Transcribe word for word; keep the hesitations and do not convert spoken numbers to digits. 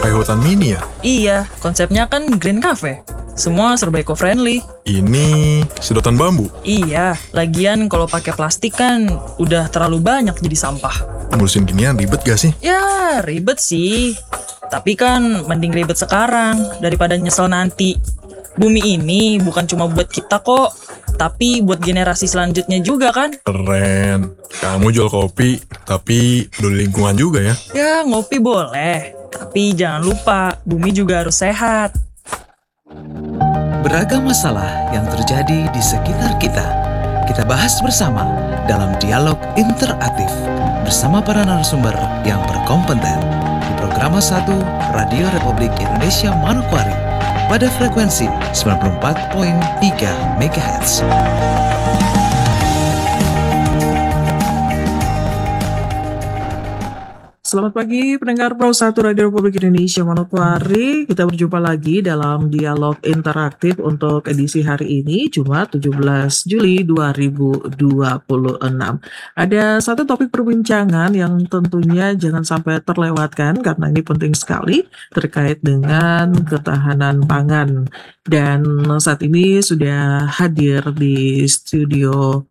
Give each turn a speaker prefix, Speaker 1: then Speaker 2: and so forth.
Speaker 1: Kayak hutan mini ya?
Speaker 2: Iya, konsepnya kan green cafe. Semua serba eco-friendly.
Speaker 1: Ini sedotan bambu.
Speaker 2: Iya, lagian kalau pakai plastik kan udah terlalu banyak jadi sampah.
Speaker 1: Ngurusin ginian ribet gak sih?
Speaker 2: Ya, ribet sih. Tapi kan mending ribet sekarang daripada nyesel nanti. Bumi ini bukan cuma buat kita kok, tapi buat generasi selanjutnya juga kan.
Speaker 1: Keren. Kamu jual kopi, tapi peduli lingkungan juga ya?
Speaker 2: Ya, ngopi boleh. Tapi jangan lupa, bumi juga harus sehat.
Speaker 3: Beragam masalah yang terjadi di sekitar kita, kita bahas bersama dalam dialog interaktif bersama para narasumber yang berkompeten di Programa satu Radio Republik Indonesia Manokwari pada frekuensi sembilan puluh empat koma tiga megahertz.
Speaker 4: Selamat pagi pendengar Pro satu Radio Republik Indonesia Manokwari. Kita berjumpa lagi dalam dialog interaktif untuk edisi hari ini, Jumat tujuh belas Juli dua ribu dua puluh enam. Ada satu topik perbincangan yang tentunya jangan sampai terlewatkan karena ini penting sekali terkait dengan ketahanan pangan. Dan saat ini sudah hadir di studio